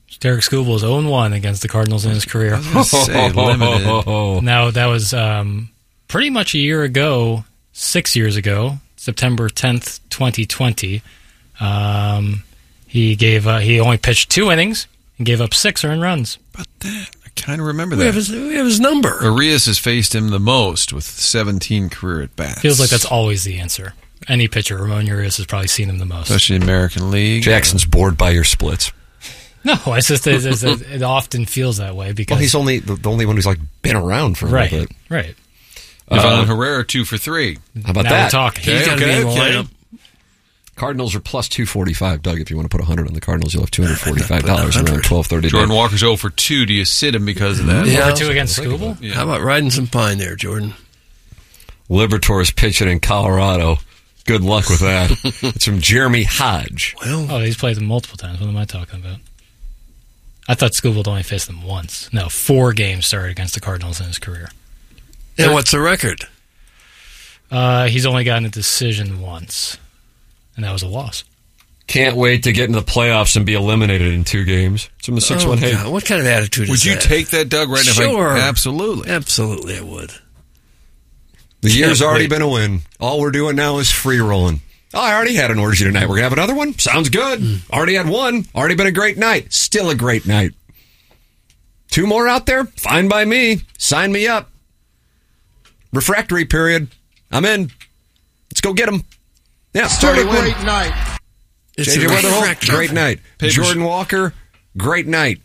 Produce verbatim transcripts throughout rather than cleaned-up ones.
Derek Skubal is oh and one against the Cardinals in his career. I was going to say, limited. Now, that was um, pretty much a year ago, six years ago, September tenth, twenty twenty. Um, he gave uh, he only pitched two innings and gave up six earned runs. But that, I kind of remember we that. Have his, we have his number. Arias has faced him the most with seventeen career at-bats. Feels like that's always the answer. Any pitcher, Ramon Urias has probably seen him the most. Especially in the American League. Jackson's bored by your splits. No, it's just it's, it's, it often feels that way because well, he's only the, the only one who's like been around for a right, little bit. Right. Ivan Uh, Herrera two for three. How about now that? We're talking. He's got to okay, be in the okay. lineup. Cardinals are plus two forty-five. Doug, if you want to put one hundred on the Cardinals, you'll have two hundred forty-five dollars around twelve thirty. Jordan Walker's oh for two. Do you sit him because of that? Yeah. Over two against Skubal? Yeah. How about riding some pine there, Jordan? Liberatore pitching in Colorado. Good luck with that. It's from Jeremy Hodge. Well, Oh, he's played them multiple times. What am I talking about? I thought Skubal had only faced them once. No, four games started against the Cardinals in his career. and what's the record? Uh, he's only gotten a decision once, and that was a loss. Can't wait to get into the playoffs and be eliminated in two games. It's from the six one. Oh, Hey, God, what kind of attitude Would is you that? take that, Doug, right now? If I- Sure. Absolutely. Absolutely, I would. the year's Can't already wait. been a win. All we're doing now is free rolling. Oh, I already had an orgy tonight. We're going to have another one? Sounds good. Mm. Already had one. Already been a great night. Still a great night. Two more out there? Fine by me. Sign me up. Refractory period. I'm in. Let's go get them. Yeah, Still a already win. great night. It's J J a Weatherholt, refractor. great night. Papers. Jordan Walker, great night.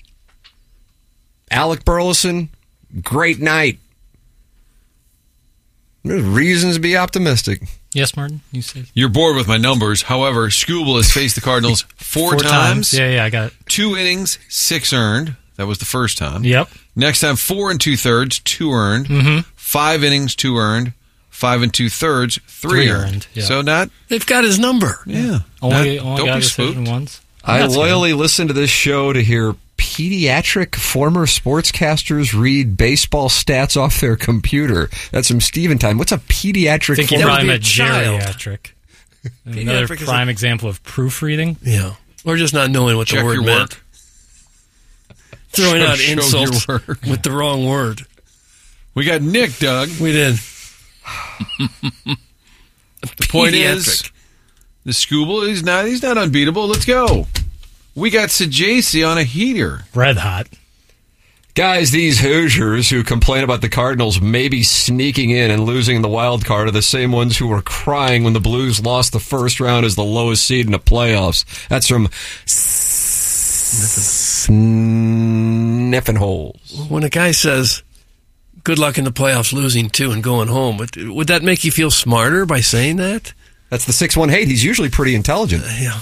Alec Burleson, great night. There's reasons to be optimistic. Yes, Martin? You said You're bored with my numbers. However, Skubal has faced the Cardinals four, four times. Yeah, yeah, I got it. Two innings, six earned. That was the first time. Yep. Next time, four and two thirds, two earned. Mm-hmm. Five innings, two earned. Five and two thirds, three, Three earned. earned, yeah. So not, They've got his number. yeah. Only, Not- only don't got be a decision spooked. once. I That's loyally listen to this show to hear pediatric former sportscasters read baseball stats off their computer. That's from Steven Time. What's a pediatric I think you former... probably be a meant child. geriatric. Another Pediatric is prime example of proofreading. Yeah. Or just not knowing what Check the word your meant. work. Throwing out Show your insults work. with the wrong word. We got Nick, Doug. We did. The point is, Pediatric. the Skubal, he's not, he's not unbeatable. Let's go. We got Sajasi on a heater. Red hot. Guys, these Hoosiers who complain about the Cardinals maybe sneaking in and losing the wild card are the same ones who were crying when the Blues lost the first round as the lowest seed in the playoffs. That's from Sniffenholes. When a guy says, good luck in the playoffs losing two and going home, would, would that make you feel smarter by saying that? That's the six one hate. He's usually pretty intelligent. Yeah.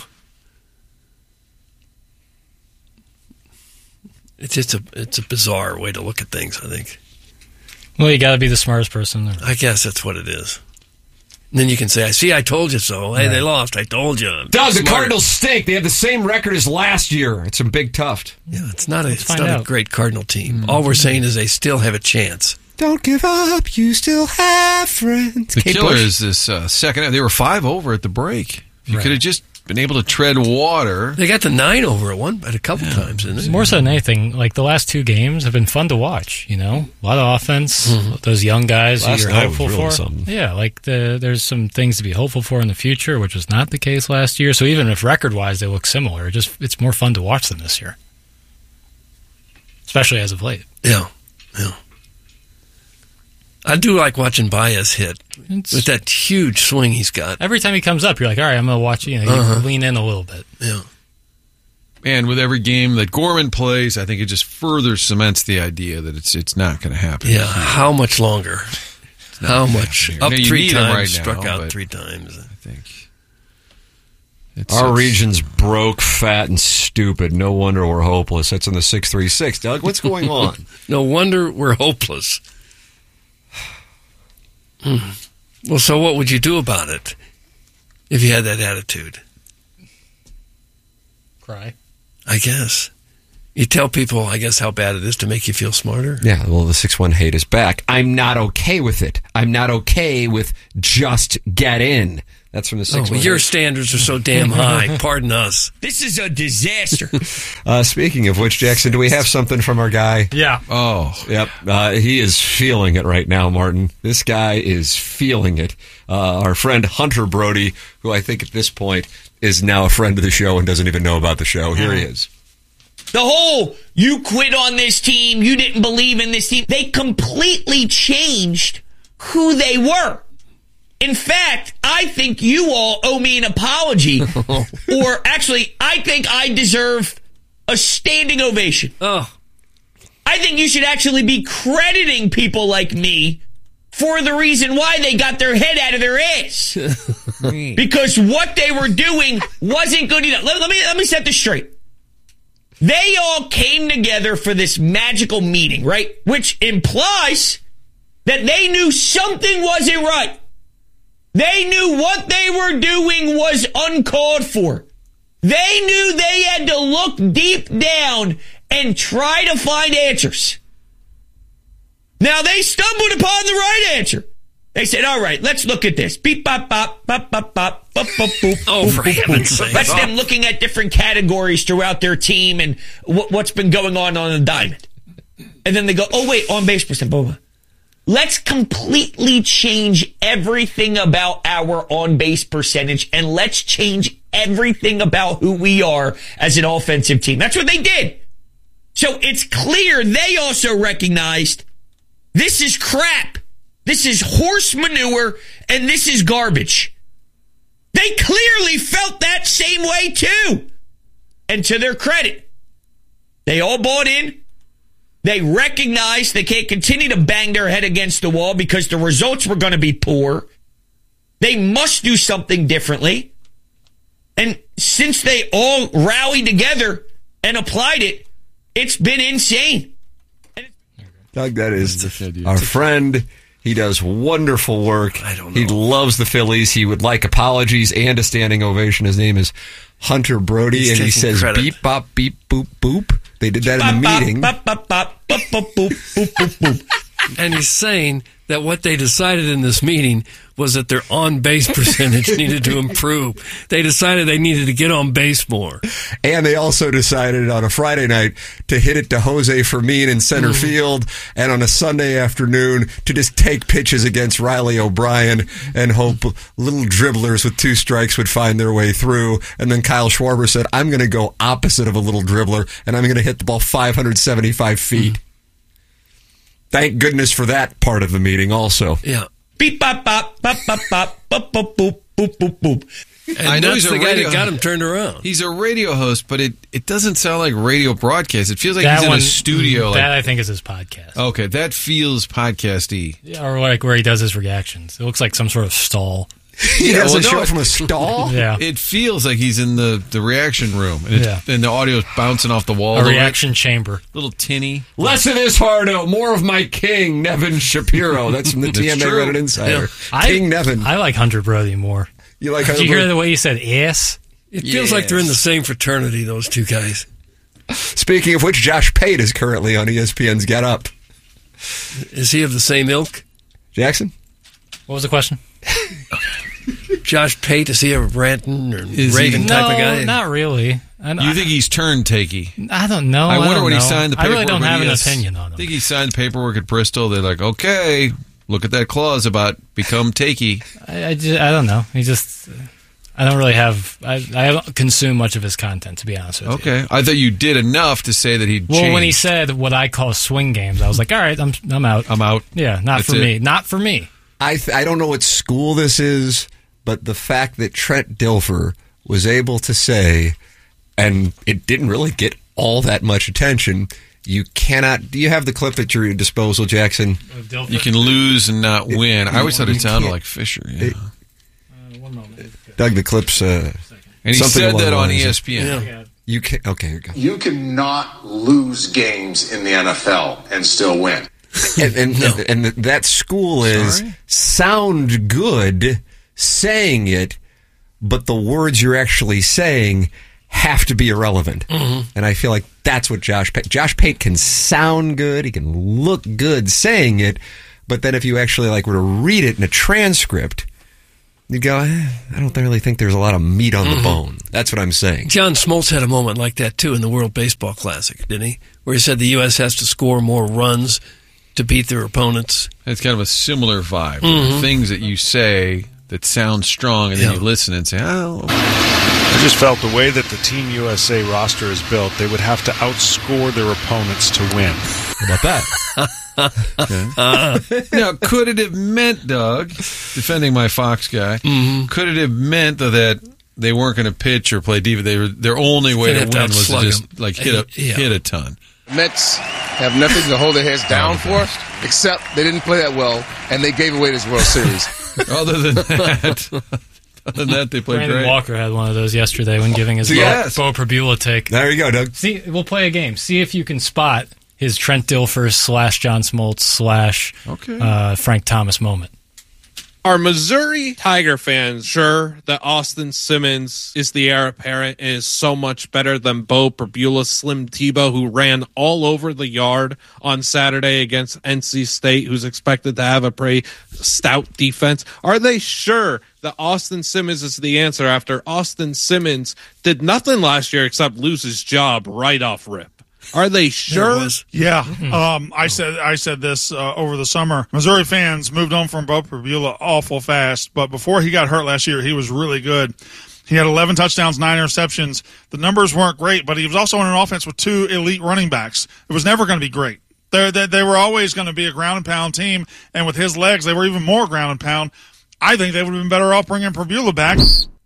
It's just a it's a bizarre way to look at things, I think. Well, you got to be the smartest person. I guess that's what it is. And then you can say, I see, I told you so. Hey, they lost. I told you. I'm Doug, the smarter. Cardinals stink. They have the same record as last year. It's some big tuft. Yeah, it's not a, it's find not a out. great Cardinal team. All we're saying is they still have a chance. Don't give up. You still have friends. The Kate killer Bush. is this uh, second half. They were five over at the break. If you Right. could have just been able to tread water. They got the nine over at one at a couple times, didn't they? More so than anything, like the last two games have been fun to watch. You know, a lot of offense. Those young guys Last who you're night was hopeful really for. something. Yeah, like the there's some things to be hopeful for in the future, which was not the case last year. So even if record wise they look similar, it just it's more fun to watch them this year, especially as of late. Yeah, yeah. I do like watching Baez hit It's- with that huge swing he's got. Every time he comes up, you're like, all right, I'm gonna watch. You know, you Uh-huh. lean in a little bit. Yeah. And with every game that Gorman plays, I think it just further cements the idea that it's it's not going to happen. Yeah. How much longer? How much? happening. Up I mean, you three need him times, right struck now, out but- three times. I think it's, Our it's- region's broke, fat, and stupid. No wonder we're hopeless. That's in the six three six. Doug, what's going on? No wonder we're hopeless. Hmm. Well, so what would you do about it if you had that attitude? Cry. I guess. You tell people, I guess, how bad it is to make you feel smarter. Yeah, well, the six one hate is back. I'm not okay with it. I'm not okay with just get in. That's from the six one. Oh, well, your standards are so damn high. Pardon us. This is a disaster. uh, speaking of which, Jackson, do we have something from our guy? Yeah. Oh. Yep. Uh, he is feeling it right now, Martin. This guy is feeling it. Uh, our friend Hunter Brody, who I think at this point is now a friend of the show and doesn't even know about the show. Here he is. The whole, you quit on this team, you didn't believe in this team, they completely changed who they were. In fact, I think you all owe me an apology. Or actually, I think I deserve a standing ovation. Oh. I think you should actually be crediting people like me for the reason why they got their head out of their ass. Because what they were doing wasn't good enough. Let, let me, let me set this straight. They all came together for this magical meeting, right? Which implies that they knew something wasn't right. They knew what they were doing was uncalled for. They knew they had to look deep down and try to find answers. Now, they stumbled upon the right answer. They said, all right, let's look at this. Beep, bop, bop, bop, bop, bop, bop, bop, boop. Oh, for heaven's sake. That's them looking at different categories throughout their team and what, what's been going on on the diamond. And then they go, oh, wait, on base percent, blah, blah. Let's completely change everything about our on-base percentage, and let's change everything about who we are as an offensive team. That's what they did. So it's clear they also recognized this is crap. This is horse manure, and this is garbage. They clearly felt that same way, too. And to their credit, they all bought in. They recognized they can't continue to bang their head against the wall because the results were going to be poor. They must do something differently. And since they all rallied together and applied it, it's been insane. Doug, that is our friend. He does wonderful work. I don't know. He loves the Phillies. He would like apologies and a standing ovation. His name is Hunter Brody, He's and he taking says credit. beep, bop, beep, boop, boop. They did that in the Bop, meeting. bop, bop, bop, bop, bop, boop, boop, boop, boop. And he's saying that what they decided in this meeting was that their on-base percentage needed to improve. They decided they needed to get on base more. And they also decided on a Friday night to hit it to Jose Fermin in center Mm-hmm. field, and on a Sunday afternoon to just take pitches against Riley O'Brien and hope little dribblers with two strikes would find their way through. And then Kyle Schwarber said, I'm going to go opposite of a little dribbler, and I'm going to hit the ball five hundred seventy-five feet. Mm-hmm. Thank goodness for that part of the meeting also. Yeah. Beep, bop, bop, bop, bop, bop, bop, bop, boop, boop, boop, boop. And I know that's he's a the guy radio- that got him turned around. He's a radio host, but it, it doesn't sound like radio broadcast. It feels like That he's in one- a studio. That Like, I think is his podcast. okay, that feels podcasty. Yeah, or like where he does his reactions. It looks like some sort of stall. He Yeah, has well, a no, show it- from a stall? Yeah. It feels like he's in the, the reaction room, and, it's, Yeah. and the audio's bouncing off the wall. A little bit. reaction chamber. Little tinny. Less of this, Hardo. More of my king, Nevin Shapiro. That's from the That's T M A true. Reddit Insider. I, King Nevin. I like Hunter Brody more. You like Did you hear the way you said ass? It feels like they're in the same fraternity, those two guys. Speaking of which, Josh Pate is currently on E S P N's Get Up. Is he of the same ilk? Jackson? What was the question? Josh Pate, is he a ranting or Is he- raving type no, of guy? not really. I, You think he's turn takey? I don't know. I wonder don't when he know. signed the I paperwork. really don't when have he an has- opinion on I him. think he signed the paperwork at Bristol. They're like, okay, look at that clause about become takey. I, I, just, I don't know. He just. I don't really have. I, I don't consume much of his content, to be honest with you. Okay, I thought you did enough to say that he'd Well, changed. when he said what I call swing games, I was like, all right, I'm I'm out. I'm out. Yeah, not That's for it. me. Not for me. I th- I don't know what school this is, but the fact that Trent Dilfer was able to say, and it didn't really get all that much attention, you cannot... Do you have the clip at your disposal, Jackson? You can lose and not win. I always thought you it sounded can't- like Fisher. Yeah. it- Doug, the clip's... Uh, and he something said along that the on lines E of- S P N. Yeah. You can Okay, here we go. You cannot lose games in the N F L and still win. And, and, and, and that school is Sorry? sound good saying it, but the words you're actually saying have to be irrelevant. Mm-hmm. And I feel like that's what Josh Pate... Josh Pate can sound good, he can look good saying it, but then if you actually like were to read it in a transcript, you'd go, eh, I don't really think there's a lot of meat on mm-hmm. the bone. That's what I'm saying. John Smoltz had a moment like that, too, in the World Baseball Classic, didn't he? Where he said the U S has to score more runs to beat their opponents. It's kind of a similar vibe. Mm-hmm. Things that you say that sound strong, and then Yeah. you listen and say, oh. I just felt the way that the Team U S A roster is built, they would have to outscore their opponents to win. How about that? Now, could it have meant, Doug, defending my Fox guy, Mm-hmm. could it have meant that they weren't going to pitch or play defense? They were, their only way They'd to have to win was to outslug just them. like hit a Yeah. hit a ton. Mets have nothing to hold their heads down for, except they didn't play that well, and they gave away this World Series. Other than that, other than that, they played Brandon great. Walker had one of those yesterday when giving his Yes. Bo, Bo Prabula take. There you go, Doug. See, we'll play a game. See if you can spot his Trent Dilfer slash John Smoltz slash Okay. uh, Frank Thomas moment. Are Missouri Tiger fans sure that Austin Simmons is the heir apparent and is so much better than Bo Prabula, Slim Tebow, who ran all over the yard on Saturday against N C State, who's expected to have a pretty stout defense? Are they sure that Austin Simmons is the answer after Austin Simmons did nothing last year except lose his job right off rip? Are they sure? Yeah, um, I said I said this uh, over the summer. Missouri fans moved on from Bo Prabula awful fast, but before he got hurt last year, he was really good. He had eleven touchdowns, nine interceptions. The numbers weren't great, but he was also in an offense with two elite running backs. It was never going to be great. They they, they were always going to be a ground and pound team, and with his legs, they were even more ground and pound. I think they would have been better off bringing Prabula back.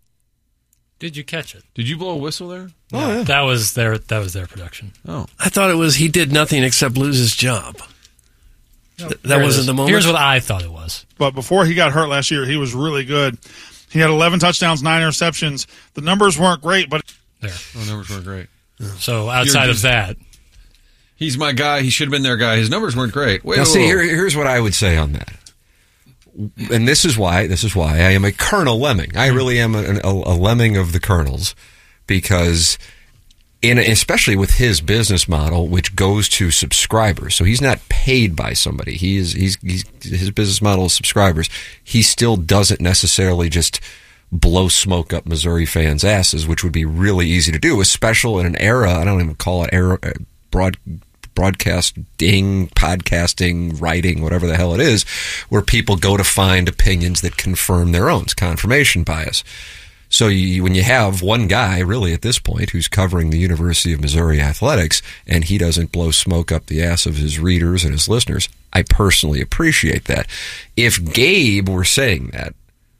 Did you catch it? Did you blow a whistle there? Oh, yeah. That was their that was their production. Oh, I thought it was he did nothing except lose his job. Th- that Here it wasn't is. the moment? Here's what I thought it was. But before he got hurt last year, he was really good. He had eleven touchdowns, nine interceptions. The numbers weren't great, but There. oh, numbers weren't great. So outside You're of just- that, He's my guy. He should have been their guy. His numbers weren't great. Wait, Now, whoa, see, whoa. here, here's what I would say on that. And this is why this is why I am a Colonel Lemming. I really am a, a, a lemming of the Colonels, because in especially with his business model, which goes to subscribers. So he's not paid by somebody. He is he's, he's his business model is subscribers. He still doesn't necessarily just blow smoke up Missouri fans' asses, which would be really easy to do, especially in an era. I don't even call it era broad. broadcasting, podcasting, writing, whatever the hell it is, where people go to find opinions that confirm their own. It's confirmation bias. So you, when you have one guy, really at this point, who's covering the University of Missouri athletics, and he doesn't blow smoke up the ass of his readers and his listeners, I personally appreciate that. If Gabe were saying that,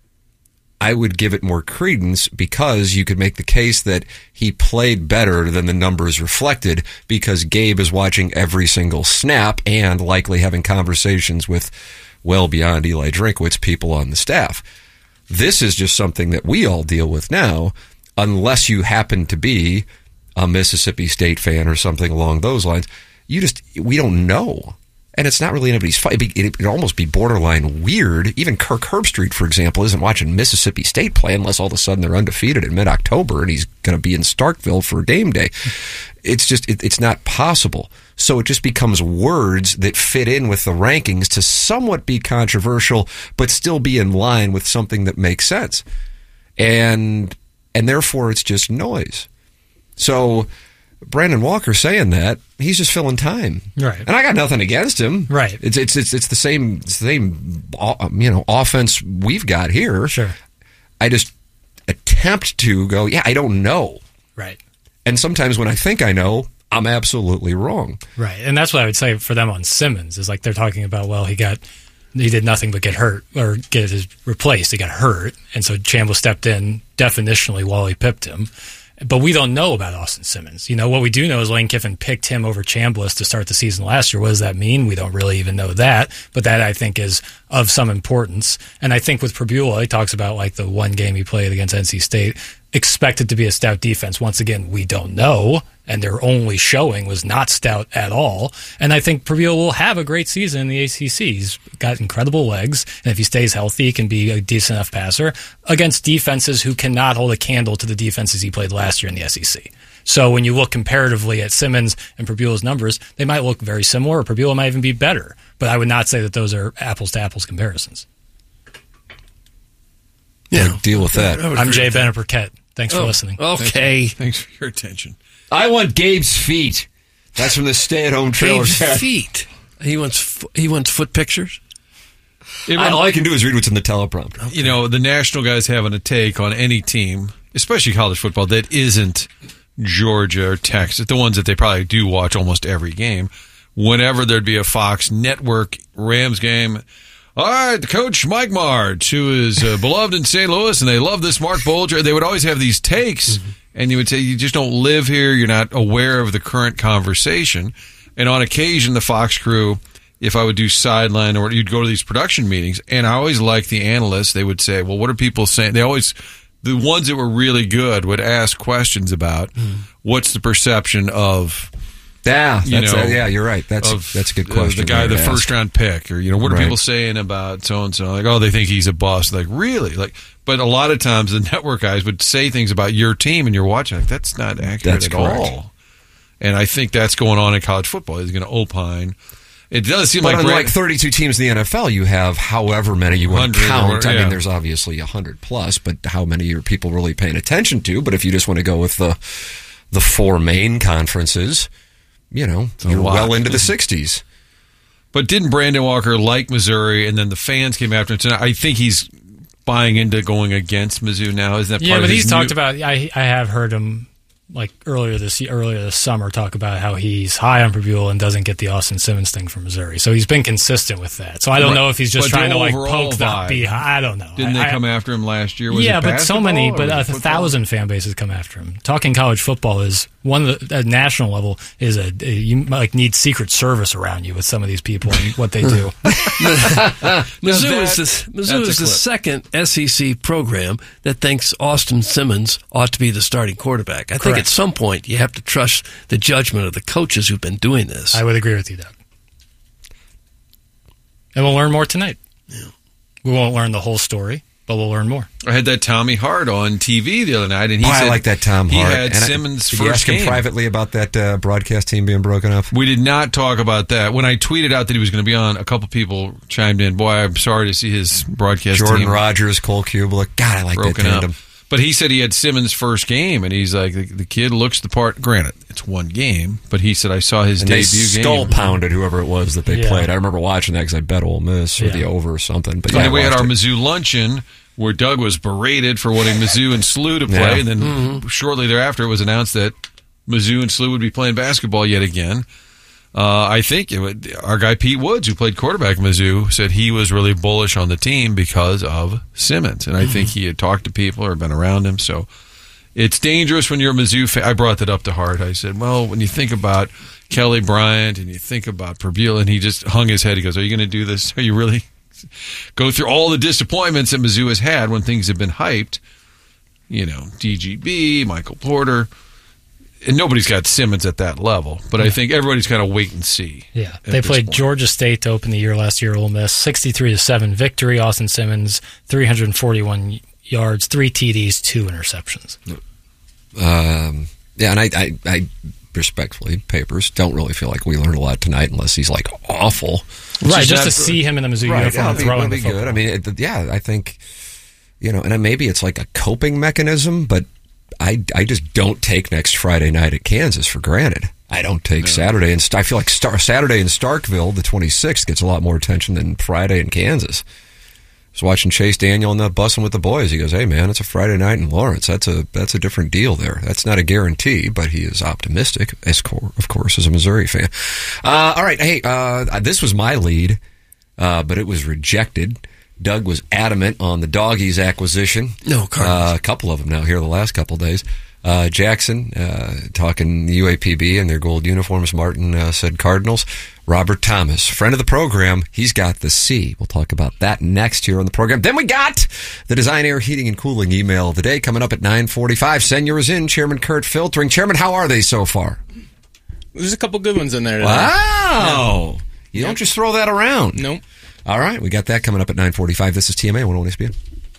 I would give it more credence, because you could make the case that he played better than the numbers reflected, because Gabe is watching every single snap and likely having conversations with well beyond Eli Drinkwitz people on the staff. This is just something that we all deal with now, unless you happen to be a Mississippi State fan or something along those lines. You just, we don't know. And it's not really anybody's fight. It'd, it'd almost be borderline weird. Even Kirk Herbstreit, for example, isn't watching Mississippi State play unless all of a sudden they're undefeated in mid-October and he's going to be in Starkville for game day. It's just, it, it's not possible. So it just becomes words that fit in with the rankings to somewhat be controversial, but still be in line with something that makes sense. And, and therefore it's just noise. So Brandon Walker saying that, he's just filling time, right? And I got nothing against him, right? It's it's it's, it's the same it's the same you know offense we've got here. Sure. I just attempt to go, yeah, I don't know, right? And sometimes when I think I know, I'm absolutely wrong, right? And that's what I would say for them on Simmons is like they're talking about, well, he got he did nothing but get hurt or get his replaced. He got hurt, and so Chambliss stepped in definitionally while he pipped him. But we don't know about Austin Simmons. You know, what we do know is Lane Kiffin picked him over Chambliss to start the season last year. What does that mean? We don't really even know that. But that, I think, is of some importance. And I think with Prabula, he talks about like the one game he played against N C State, expected to be a stout defense. Once again, we don't know. and their only showing was not stout at all. And I think Preville will have a great season in the A C C. He's got incredible legs, and if he stays healthy, he can be a decent enough passer against defenses who cannot hold a candle to the defenses he played last year in the S E C. So when you look comparatively at Simmons and Preville's numbers, they might look very similar, or Preville might even be better. But I would not say that those are apples-to-apples comparisons. Yeah, deal with that. I'm Jay Bennett Burkett. Thanks for Oh, listening. Okay. Thanks for your attention. I want Gabe's feet. That's from the stay-at-home trailer. Gabe's feet. He wants fo- he wants foot pictures. I, all I can do is read what's in the teleprompter. You know, the national guys having a take on any team, especially college football, that isn't Georgia or Texas, the ones that they probably do watch almost every game. Whenever there'd be a Fox Network Rams game, all right, the coach Mike Martz, who is uh, beloved in Saint Louis, and they love this Mark Bolger, they would always have these takes, mm-hmm. and you would say, you just don't live here, you're not aware of the current conversation. And on occasion, the Fox crew, if I would do sideline, or you'd go to these production meetings, and I always liked the analysts, they would say, well, what are people saying? They always, the ones that were really good would ask questions about mm. what's the perception of... Yeah, you that's know, a, yeah, you're right. That's of, that's a good question. Uh, the guy, the ask. first round pick, or you know, what are right. people saying about so and so? Like, oh, they think he's a bust. Like, really? Like, but a lot of times the network guys would say things about your team, and you're watching. Like, that's not accurate that's at correct. all. And I think that's going on in college football. He's going to opine. It does seem but like on Brand- like thirty-two teams in the N F L, you have however many you want to count. Or, yeah. I mean, there's obviously a hundred plus, but how many are people really paying attention to? But if you just want to go with the the four main conferences, you know, you're well into the sixties. But didn't Brandon Walker like Missouri, and then the fans came after him tonight? I think he's buying into going against Mizzou now. Isn't that part yeah? of But his he's new- talked about. I I have heard him like earlier this earlier this summer talk about how he's high on Preville and doesn't get the Austin Simmons thing from Missouri. So he's been consistent with that. So I don't Right. know if he's just But trying the to like overall poke the vibe. behind. I don't know. Didn't I, they come I, after him last year? Was yeah, it but so many, basketball, but or a was it football? thousand fan bases come after him. Talking college football is one of the, at national level is a, a you like need Secret Service around you with some of these people and what they do. Mizzou that- is the, Mizzou that's a is the clip. second S E C program that thinks Austin Simmons ought to be the starting quarterback. I think Correct. at some point you have to trust the judgment of the coaches who've been doing this. I would agree with you, Doug. And we'll learn more tonight. Yeah. We won't learn the whole story, but we'll learn more. I had that Tommy Hart on T V the other night, and he oh, said I like that Tom he Hart. had And I- Simmons' did first you ask him game. privately about that uh, broadcast team being broken up? We did not talk about that. When I tweeted out that he was going to be on, a couple people chimed in. Boy, I'm sorry to see his broadcast Jordan team Rogers, Cole Kubelik. God, I like broken that up. tandem. But he said he had Simmons' first game, and he's like, the, the kid looks the part. Granted, it's one game, but he said, I saw his And they debut skull game. pounded whoever it was that they Yeah. played. I remember watching that because I bet Ole Miss or Yeah. the over or something. But And yeah, then we I had our watched it. Mizzou luncheon where Doug was berated for wanting Mizzou and S L U to play. Yeah. And then shortly thereafter, it was announced that Mizzou and S L U would be playing basketball yet again. Uh, I think it would, our guy Pete Woods, who played quarterback at Mizzou, said he was really bullish on the team because of Simmons. And I think he had talked to people or been around him. So it's dangerous when you're a Mizzou fan. I brought that up to Hart. I said, well, when you think about Kelly Bryant and you think about Preville, and he just hung his head. He goes, are you going to do this? Are you really go through all the disappointments that Mizzou has had when things have been hyped? You know, D G B, Michael Porter. And nobody's got Simmons at that level, but I think everybody's got to wait and see. Yeah, at they this played point. Georgia State to open the year last year. Ole Miss sixty-three to seven victory. Austin Simmons three hundred forty-one yards, three T Ds, two interceptions. Um, yeah, and I, I, I respectfully, Papers, don't really feel like we learned a lot tonight unless he's like awful. Right, is just not- to see him in the Mizzou Right, uniform yeah, and it'll be- throwing it'll the be football. good. I mean, it, yeah, I think, you know, and maybe it's like a coping mechanism, but I, I just don't take next Friday night at Kansas for granted. I don't take Saturday, and I feel like Star, Saturday in Starkville, the twenty-sixth, gets a lot more attention than Friday in Kansas. I was watching Chase Daniel and the bussing with the boys. He goes, "Hey man, it's a Friday night in Lawrence. That's a that's a different deal there. That's not a guarantee, but he is optimistic, as cor- of course, as a Missouri fan." Uh, all right, hey, uh, this was my lead, uh, but it was rejected. Doug was adamant on the Doggies acquisition. No, Cardinals. Uh, a couple of them now here the last couple of days. Uh, Jackson, uh, talking U A P B and their gold uniforms. Martin uh, said Cardinals. Robert Thomas, friend of the program, he's got the C. We'll talk about that next here on the program. Then we got the Design Air Heating and Cooling email of the day coming up at nine forty-five. Send yours in, Chairman Kurt Filtering. Chairman, how are they so far? There's a couple good ones in there today. Wow. Yeah. You don't just throw that around. Nope. All right, we got that coming up at nine forty-five. This is T M A one oh one E S P N.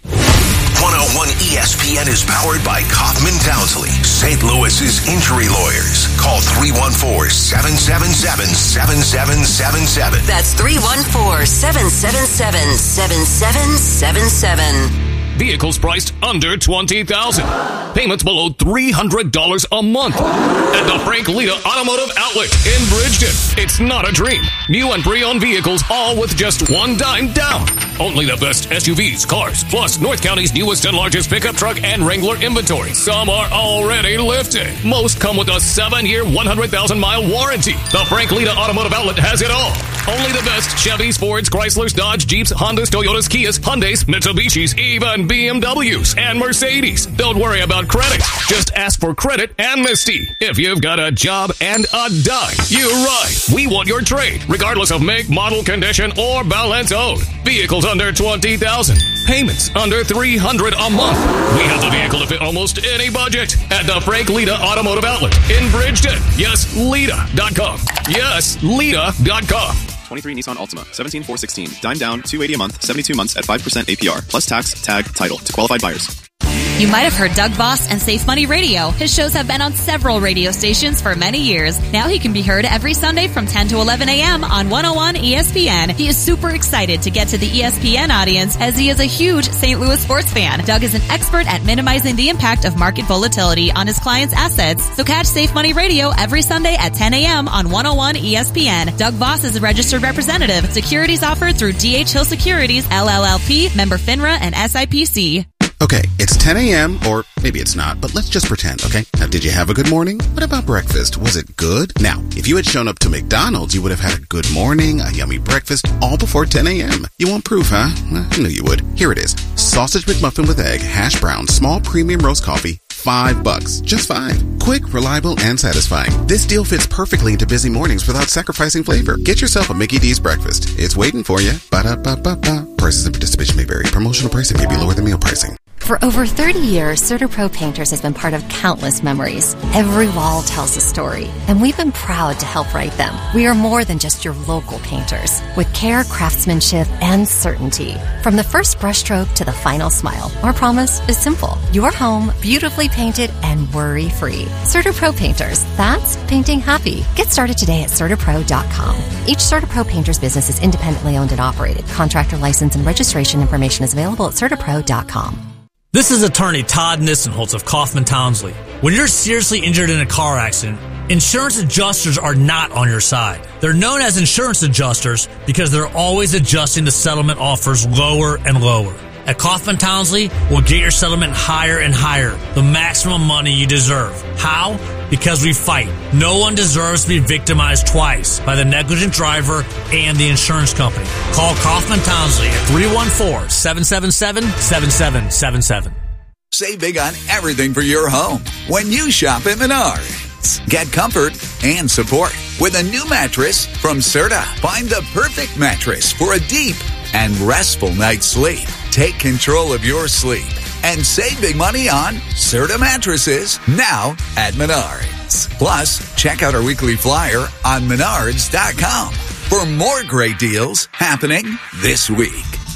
one oh one E S P N is powered by Kaufman Townsley, Saint Louis's injury lawyers. Call three one four, seven seven seven, seven seven seven seven. That's three one four, seven seven seven, seven seven seven seven. Vehicles priced under twenty thousand dollars. Payments below three hundred dollars a month. At the Frank Lita Automotive Outlet in Bridgeton. It's not a dream. New and pre-owned vehicles, all with just one dime down. Only the best S U Vs, cars, plus North County's newest and largest pickup truck and Wrangler inventory. Some are already lifted. Most come with a seven-year, one hundred thousand mile warranty. The Frank Lita Automotive Outlet has it all. Only the best Chevys, Fords, Chryslers, Dodge, Jeeps, Hondas, Toyotas, Kias, Hyundais, Mitsubishis, even B M Ws and Mercedes. Don't worry about credit. Just ask for credit amnesty. If you've got a job and a dime, you're right. We want your trade, regardless of make, model, condition, or balance owed. Vehicles under twenty thousand dollars. Payments under three hundred dollars a month. We have the vehicle to fit almost any budget at the Frank Lita Automotive Outlet in Bridgeton. Yes, Lita dot com. Yes, Lita dot com. twenty-three Nissan Altima, seventeen four sixteen, dime down, two eighty a month, seventy-two months at five percent A P R, plus tax, tag, title to qualified buyers. You might have heard Doug Voss and Safe Money Radio. His shows have been on several radio stations for many years. Now he can be heard every Sunday from ten to eleven a.m. on one oh one E S P N. He is super excited to get to the E S P N audience as he is a huge Saint Louis sports fan. Doug is an expert at minimizing the impact of market volatility on his clients' assets. So catch Safe Money Radio every Sunday at ten a.m. on one oh one E S P N. Doug Voss is a registered representative. Securities offered through D H Hill Securities, L L L P, member FINRA, and S I P C. Okay, it's ten a.m., or maybe it's not, but let's just pretend, okay? Now, did you have a good morning? What about breakfast? Was it good? Now, if you had shown up to McDonald's, you would have had a good morning, a yummy breakfast, all before ten a.m. You want proof, huh? Well, I knew you would. Here it is. Sausage McMuffin with egg, hash brown, small premium roast coffee, five bucks. Just five. Quick, reliable, and satisfying. This deal fits perfectly into busy mornings without sacrificing flavor. Get yourself a Mickey D's breakfast. It's waiting for you. Ba-da-ba-ba-ba. Prices and participation may vary. Promotional pricing may be lower than meal pricing. For over thirty years, CertaPro Painters has been part of countless memories. Every wall tells a story, and we've been proud to help write them. We are more than just your local painters, with care, craftsmanship, and certainty. From the first brushstroke to the final smile, our promise is simple. Your home, beautifully painted and worry-free. CertaPro Painters, that's painting happy. Get started today at CertaPro dot com. Each CertaPro Painters business is independently owned and operated. Contractor license and registration information is available at CertaPro dot com. This is attorney Todd Nissenholtz of Kaufman Townsley. When you're seriously injured in a car accident, insurance adjusters are not on your side. They're known as insurance adjusters because they're always adjusting the settlement offers lower and lower. At Kaufman Townsley, we'll get your settlement higher and higher, the maximum money you deserve. How? Because we fight. No one deserves to be victimized twice by the negligent driver and the insurance company. Call Kaufman Townsley at three one four, seven seven seven, seven seven seven seven. Save big on everything for your home when you shop at Menards. Get comfort and support with a new mattress from Serta. Find the perfect mattress for a deep and restful night's sleep. Take control of your sleep and save big money on Serta mattresses now at Menards. Plus, check out our weekly flyer on menards dot com for more great deals happening this week.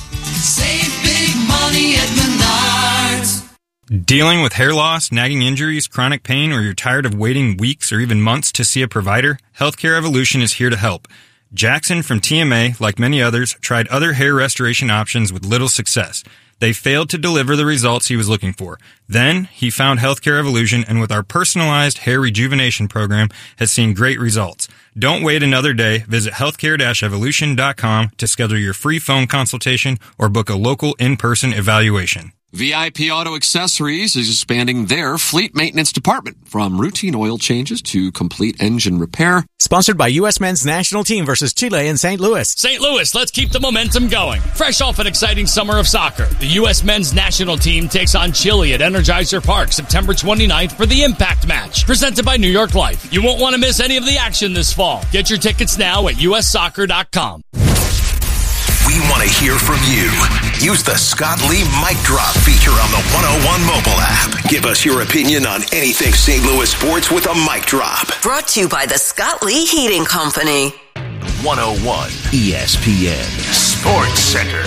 Save big money at Menards. Dealing with hair loss, nagging injuries, chronic pain, or you're tired of waiting weeks or even months to see a provider? Healthcare Evolution is here to help. Jackson from T M A, like many others, tried other hair restoration options with little success. They failed to deliver the results he was looking for. Then, he found Healthcare Evolution, and with our personalized hair rejuvenation program, has seen great results. Don't wait another day. Visit healthcare evolution dot com to schedule your free phone consultation or book a local in-person evaluation. V I P Auto Accessories is expanding their fleet maintenance department from routine oil changes to complete engine repair. Sponsored by U S Men's National Team versus Chile in Saint Louis. Saint Louis, let's keep the momentum going. Fresh off an exciting summer of soccer, the U S Men's National Team takes on Chile at Energizer Park September twenty-ninth for the Impact Match, presented by New York Life. You won't want to miss any of the action this fall. Get your tickets now at U S soccer dot com. We want to hear from you. Use the Scott Lee Mic Drop feature on the one oh one mobile app. Give us your opinion on anything Saint Louis sports with a mic drop. Brought to you by the Scott Lee Heating Company. one oh one E S P N Sports Center.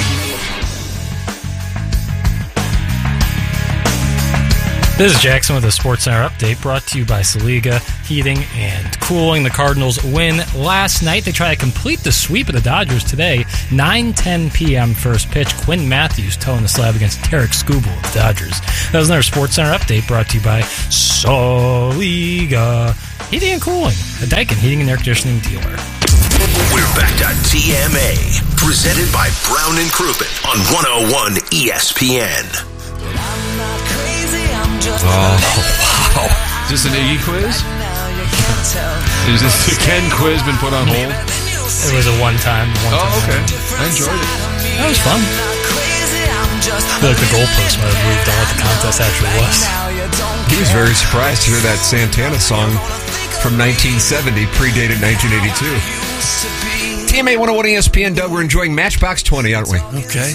This is Jackson with a Sports Center update brought to you by Saliga Heating and Cooling. The Cardinals win last night. They try to complete the sweep of the Dodgers today. nine ten p.m. first pitch. Quinn Matthews toeing the slab against Tarek Skubal of the Dodgers. That was another Sports Center update brought to you by Saliga Heating and Cooling, a Daikin Heating and Air Conditioning dealer. We're back to T M A, presented by Brown and Crouppen on one oh one E S P N. Oh, wow. Is this an Iggy quiz? Is this the Ken quiz been put on hold? It was a one-time. One oh, time okay. I enjoyed it. That was fun. I feel like the goalpost might have moved on what the contest actually was. He was very surprised to hear that Santana song from nineteen seventy, predated nineteen eighty-two. T M A one oh one E S P N, Doug, we're enjoying Matchbox twenty, aren't we? Okay.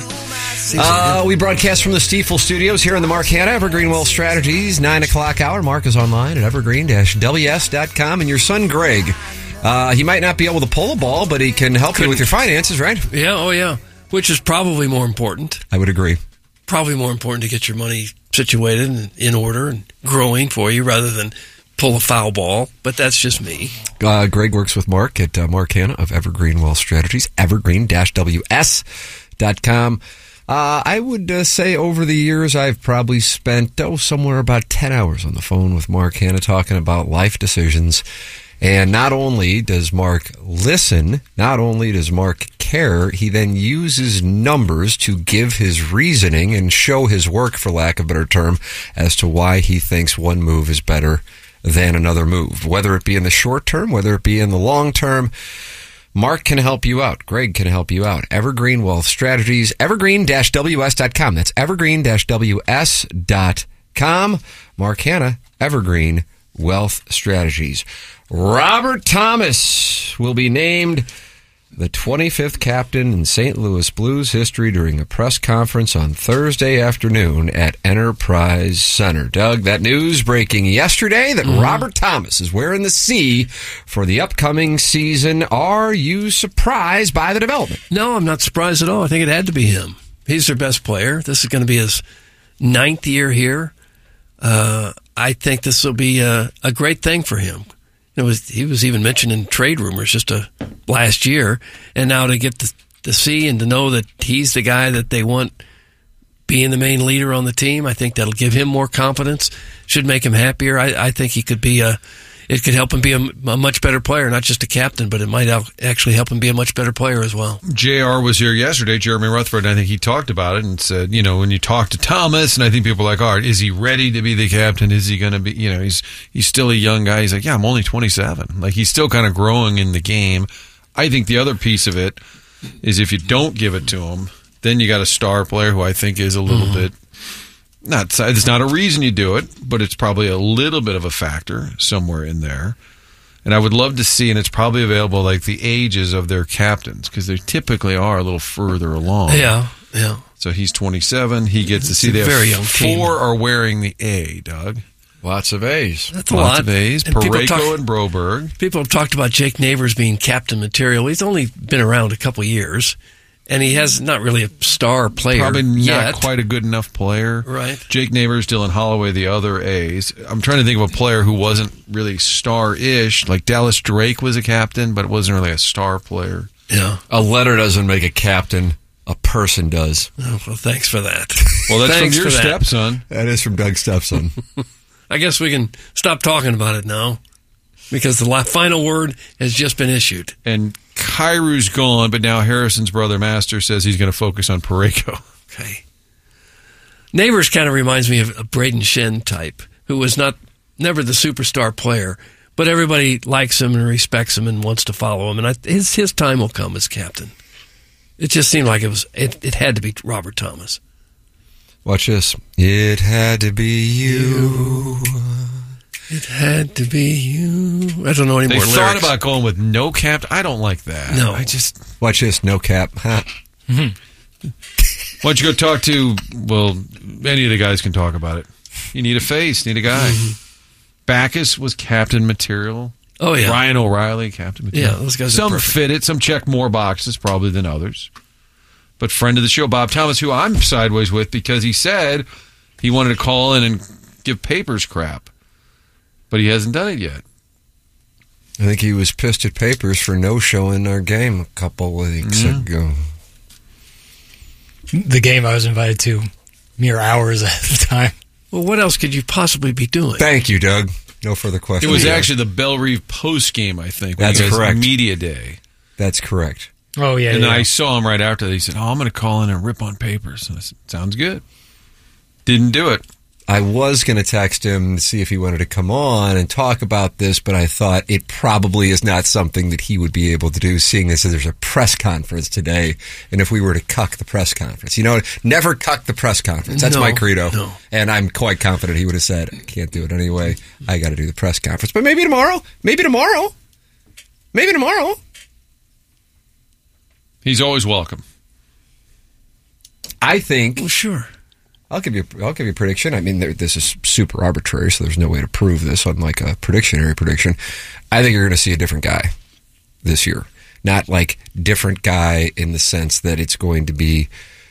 Uh, we broadcast from the Stiefel Studios here in the Mark Hanna, Evergreen Wealth Strategies, nine o'clock hour. Mark is online at evergreen dash w s dot com. And your son, Greg, uh, he might not be able to pull a ball, but he can help Couldn't. you with your finances, right? Yeah, oh yeah. Which is probably more important. I would agree. Probably more important to get your money situated and in order and growing for you rather than pull a foul ball, but that's just me. Uh, Greg works with Mark at uh, Mark Hanna of Evergreen Wealth Strategies, evergreen dash w s dot com. Uh, I would uh, say over the years I've probably spent, oh, somewhere about ten hours on the phone with Mark Hanna talking about life decisions. And not only does Mark listen, not only does Mark care, he then uses numbers to give his reasoning and show his work, for lack of a better term, as to why he thinks one move is better than another move. Whether it be in the short term, whether it be in the long term, Mark can help you out. Greg can help you out. Evergreen Wealth Strategies, evergreen dash w s dot com. That's evergreen dash w s dot com. Mark Hanna, Evergreen Wealth Strategies. Robert Thomas will be named the twenty-fifth captain in Saint Louis Blues history during a press conference on Thursday afternoon at Enterprise Center. Doug, that news breaking yesterday that mm. Robert Thomas is wearing the C for the upcoming season. Are you surprised by the development? No, I'm not surprised at all. I think it had to be him. He's their best player. This is going to be his ninth year here. Uh, I think this will be a, a great thing for him. It was, he was even mentioned in trade rumors just a, last year, and now to get to, to see and to know that he's the guy that they want being the main leader on the team, I think that'll give him more confidence, should make him happier. I, I think he could be a, it could help him be a, a much better player, not just a captain, but it might actually help him be a much better player as well. J R was here yesterday, Jeremy Rutherford, and I think he talked about it and said, you know, when you talk to Thomas, and I think people are like, all right, is he ready to be the captain? Is he going to be, you know, he's he's still a young guy. He's like, yeah, I'm only twenty-seven. Like, he's still kind of growing in the game. I think the other piece of it is if you don't give it to him, then you got a star player who I think is a little mm-hmm. bit, not, it's not a reason you do it, but it's probably a little bit of a factor somewhere in there. And I would love to see, and it's probably available, like the ages of their captains, because they typically are a little further along. Yeah, yeah. So he's twenty-seven. He gets to it's see they very have young four team. are wearing the A, Doug. Lots of A's. That's a Lots lot. of A's. And Parayko talk, and Broberg. People have talked about Jake Neighbors being captain material. He's only been around a couple years, and he has not really a star player Probably yet. not quite a good enough player. Right. Jake Neighbors, Dylan Holloway, the other A's. I'm trying to think of a player who wasn't really star-ish. Like Dallas Drake was a captain, but wasn't really a star player. Yeah. A letter doesn't make a captain. A person does. Oh, well, thanks for that. Well, that's thanks from your that. stepson. That is from Doug's stepson. I guess we can stop talking about it now because the final word has just been issued. And Kairu's gone, but now Harrison's brother Master says he's going to focus on Parayko. Okay. Neighbors kind of reminds me of a Braden Shen type, who was not never the superstar player, but everybody likes him and respects him and wants to follow him. And I, his his time will come as captain. It just seemed like it was. It, it had to be Robert Thomas. Watch this. It had to be you. It had to be you. I don't know any they more lyrics. They thought about going with no cap. I don't like that. No. I just watch this. No cap. Huh? Mm-hmm. Why don't you go talk to? Well, any of the guys can talk about it. You need a face. Need a guy. Mm-hmm. Backus was captain material. Oh yeah. Ryan O'Reilly, captain material. Yeah, those guys. Some are perfect. fit it. Some check more boxes probably than others. But friend of the show, Bob Thomas, who I'm sideways with because he said he wanted to call in and give Papers crap. But he hasn't done it yet. I think he was pissed at Papers for no-showing our game a couple weeks mm-hmm. ago. The game I was invited to mere hours at the time. Well, what else could you possibly be doing? Thank you, Doug. No further questions. It was actually the Bell Reeve post game, I think. That's correct. Media day. That's correct. Oh, yeah. And yeah. then I saw him right after that. He said, oh, I'm going to call in and rip on Papers. And I said, sounds good. Didn't do it. I was going to text him to see if he wanted to come on and talk about this, but I thought it probably is not something that he would be able to do, seeing as there's a press conference today. And if we were to cuck the press conference, you know, never cuck the press conference. That's no, my credo. No. And I'm quite confident he would have said, I can't do it anyway. I got to do the press conference. But maybe tomorrow. Maybe tomorrow. Maybe tomorrow. He's always welcome. I think. Well, sure. I'll give you. I'll give you a prediction. I mean, there, this is super arbitrary, so there's no way to prove this on like a predictionary prediction. I think you're going to see a different guy this year. Not like different guy in the sense that it's going to be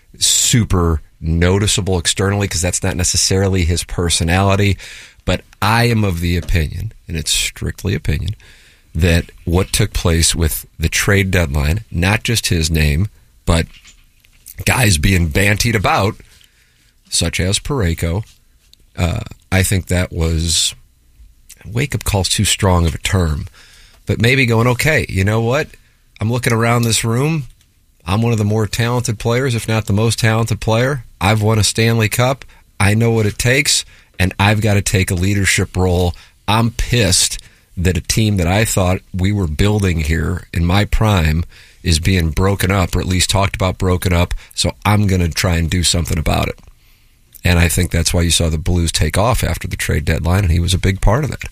super noticeable externally, because that's not necessarily his personality. But I am of the opinion, and it's strictly opinion, that what took place with the trade deadline, not just his name, but guys being bantied about, such as Parayko, uh, I think that was, wake-up call's too strong of a term, but maybe going, okay, you know what? I'm looking around this room. I'm one of the more talented players, if not the most talented player. I've won a Stanley Cup. I know what it takes, and I've got to take a leadership role. I'm pissed that a team that I thought we were building here in my prime is being broken up, or at least talked about broken up, so I'm going to try and do something about it. And I think that's why you saw the Blues take off after the trade deadline, and he was a big part of that.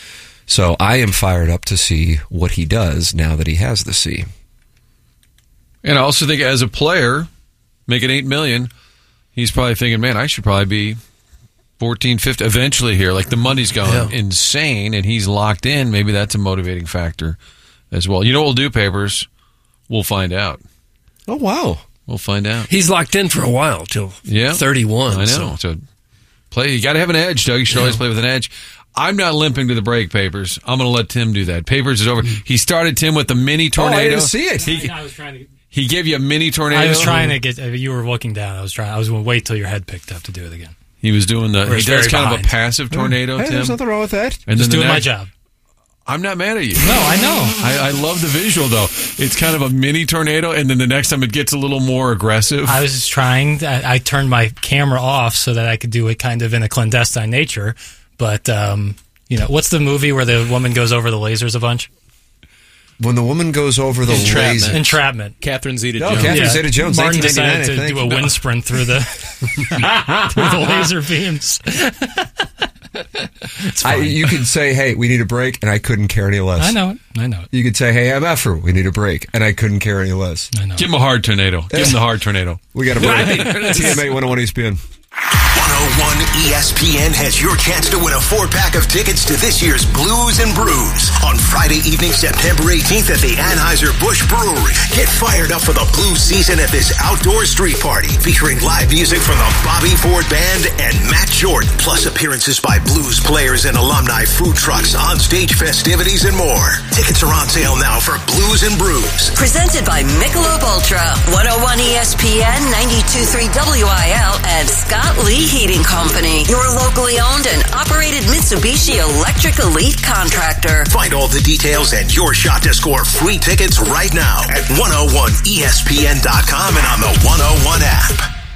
So I am fired up to see what he does now that he has the C. And I also think as a player, making eight million dollars, he's probably thinking, man, I should probably be fourteen, fifteen eventually here. Like the money's going Yeah. insane, and he's locked in. Maybe that's a motivating factor as well. You know what we'll do, Papers? We'll find out. Oh, wow. We'll find out. He's locked in for a while, till Yeah. thirty-one. I know. So. So play. You got to have an edge, Doug. You should Yeah. always play with an edge. I'm not limping to the break, Papers. I'm going to let Tim do that. Papers is over. He started Tim with the mini tornado. Oh, I didn't see it. He, I was trying to. he gave you a mini tornado. I was trying to get. You were looking down. I was trying. I was going to wait till your head picked up to do it again. He was doing the. Or He it's does very kind of a behind. passive tornado, Hey, Tim. there's nothing wrong with that. And Just then the doing my next- job. I'm not mad at you. No, I know. I, I love the visual, though. It's kind of a mini tornado, and then the next time it gets a little more aggressive. I was just trying. I, I turned my camera off so that I could do it kind of in a clandestine nature. But um, you know, what's the movie where the woman goes over the lasers a bunch? When the woman goes over the Entrapment. laser. Entrapment. Catherine Zeta Oh, Jones. Catherine Yeah. Zeta-Jones, Martin nineteen ninety-nine, decided to I think. do a wind sprint through the through the laser beams. It's I, fine. you could say, hey, we need a break, and I couldn't care any less. I know it. I know it. You could say, hey, M F R, we need a break, and I couldn't care any less. I know. Give him a hard tornado. Give him the hard tornado. We got a break. T M A one oh one E S P N. one oh one E S P N has your chance to win a four-pack of tickets to this year's Blues and Brews on Friday evening, September eighteenth at the Anheuser-Busch Brewery. Get fired up for the Blues season at this outdoor street party featuring live music from the Bobby Ford Band and Matt Jordan, plus appearances by Blues players and alumni, food trucks, on-stage festivities, and more. Tickets are on sale now for Blues and Brews. Presented by Michelob Ultra, one oh one E S P N, ninety-two point three W I L, and Scott Lee Heating Company, your locally owned and operated Mitsubishi Electric Elite contractor. Find all the details and your shot to score free tickets right now at one oh one E S P N dot com and on the one oh one app.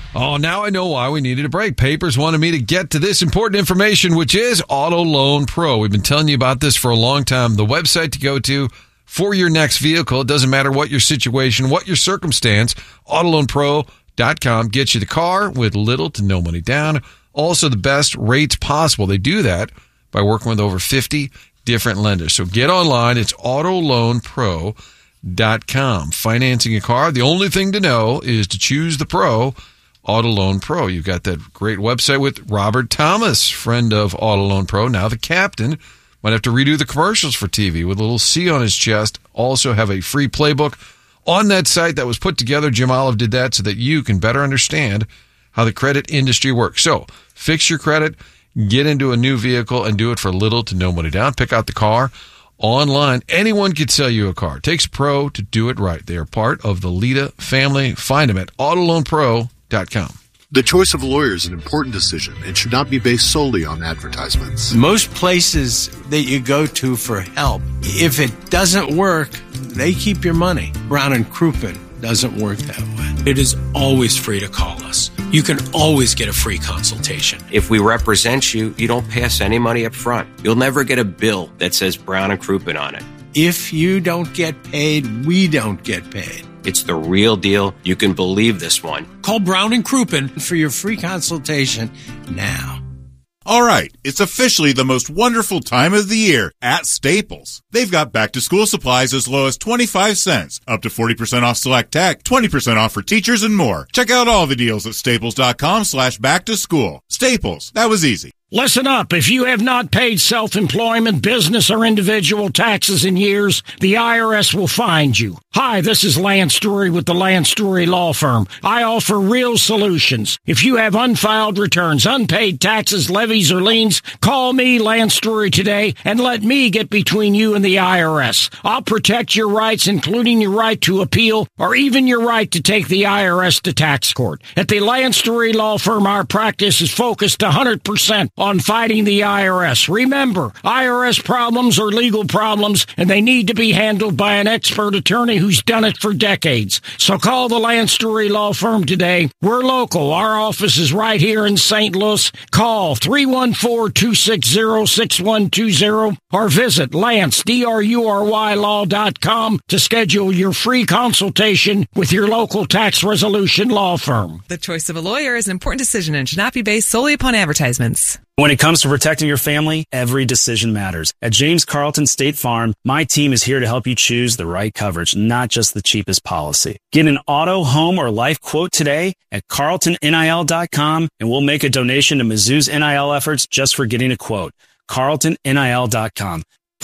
Oh, now I know why we needed a break. Papers wanted me to get to this important information, which is Auto Loan Pro. We've been telling you about this for a long time. The website to go to for your next vehicle. It doesn't matter what your situation, what your circumstance. auto loan pro dot com gets you the car with little to no money down. Also, the best rates possible. They do that by working with over fifty different lenders. So get online. It's auto loan pro dot com. Financing a car, the only thing to know is to choose the pro, Auto Loan Pro. You've got that great website with Robert Thomas, friend of Auto Loan Pro, now the captain. Might have to redo the commercials for T V with a little C on his chest. Also have a free playbook on that site that was put together. Jim Olive did that so that you can better understand how the credit industry works. So fix your credit, get into a new vehicle, and do it for little to no money down. Pick out the car online. Anyone could sell you a car. It takes a pro to do it right. They are part of the Lita family. Find them at auto loan pro dot com. The choice of a lawyer is an important decision and should not be based solely on advertisements. Most places that you go to for help, if it doesn't work, they keep your money. Brown and Crouppen doesn't work that way. It is always free to call us. You can always get a free consultation. If we represent you, you don't pay us any money up front. You'll never get a bill that says Brown and Crouppen on it. If you don't get paid, we don't get paid. It's the real deal. You can believe this one. Call Brown and Crouppen for your free consultation now. All right, it's officially the most wonderful time of the year at Staples. They've got back-to-school supplies as low as twenty-five cents, up to forty percent off select tech, twenty percent off for teachers, and more. Check out all the deals at staples.com slash back-to-school. Staples, that was easy. Listen up. If you have not paid self-employment, business, or individual taxes in years, the I R S will find you. Hi, this is Lance Story with the Lance Story Law Firm. I offer real solutions. If you have unfiled returns, unpaid taxes, levies, or liens, call me, Lance Story, today, and let me get between you and the I R S. I'll protect your rights, including your right to appeal, or even your right to take the I R S to tax court. At the Lance Story Law Firm, our practice is focused one hundred percent on fighting the I R S. Remember, I R S problems are legal problems, and they need to be handled by an expert attorney who's done it for decades. So call the Lance Story Law Firm today. We're local. Our office is right here in Saint Louis. Call three one four, two six zero, six one two zero or visit Lance, D R U R Y law dot com to schedule your free consultation with your local tax resolution law firm. The choice of a lawyer is an important decision and should not be based solely upon advertisements. When it comes to protecting your family, every decision matters. At James Carlton State Farm, my team is here to help you choose the right coverage, not just the cheapest policy. Get an auto, home, or life quote today at carlton N I L dot com, and we'll make a donation to Mizzou's N I L efforts just for getting a quote. carlton N I L dot com.